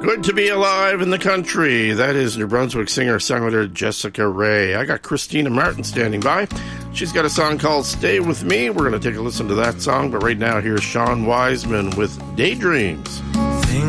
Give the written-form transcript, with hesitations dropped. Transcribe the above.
Good to be alive in the country. That is New Brunswick singer-songwriter Jessica Ray. I got Christina Martin standing by. She's got a song called Stay With Me. We're going to take a listen to that song, but right now here's Sean Wiseman with Daydreams.